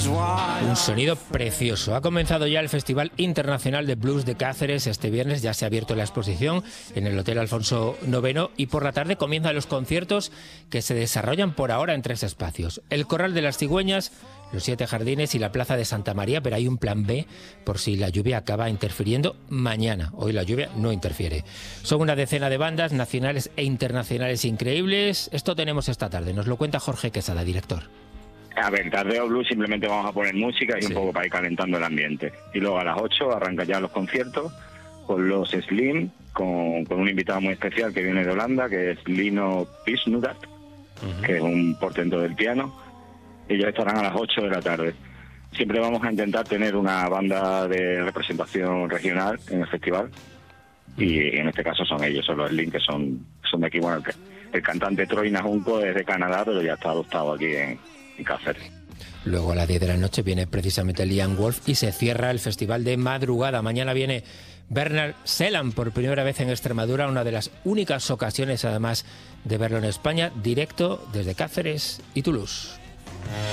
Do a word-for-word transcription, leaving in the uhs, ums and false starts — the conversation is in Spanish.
Un sonido precioso. Ha comenzado ya el Festival Internacional de Blues de Cáceres. Este viernes ya se ha abierto la exposición en el Hotel Alfonso noveno y por la tarde comienzan los conciertos que se desarrollan por ahora en tres espacios. El Corral de las Cigüeñas, los Siete Jardines y la Plaza de Santa María, pero hay un plan B por si la lluvia acaba interfiriendo mañana. Hoy la lluvia no interfiere. Son una decena de bandas nacionales e internacionales increíbles. Esto tenemos esta tarde. Nos lo cuenta Jorge Quesada, director. A ver, Tardeo Blues simplemente vamos a poner música y sí. un poco para ir calentando el ambiente. Y luego a las ocho arrancan ya los conciertos con los Slim, con, con un invitado muy especial que viene de Holanda, que es Lino Pisnudat, uh-huh. que es un portento del piano. Ellos estarán a las ocho de la tarde. Siempre vamos a intentar tener una banda de representación regional en el festival. Y en este caso son ellos, son los Slim, que son, son de aquí. Bueno, el, el cantante Troy Najunco es de Canadá, pero ya está adoptado aquí en... en Cáceres. Luego a las diez de la noche viene precisamente Liam Wolf y se cierra el festival de madrugada. Mañana viene Bernard Selam por primera vez en Extremadura, una de las únicas ocasiones además de verlo en España, directo desde Cáceres y Toulouse.